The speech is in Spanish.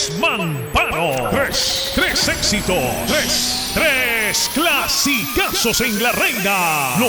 desmampano. Tres éxitos. Tres clasicazos en la reina. Lo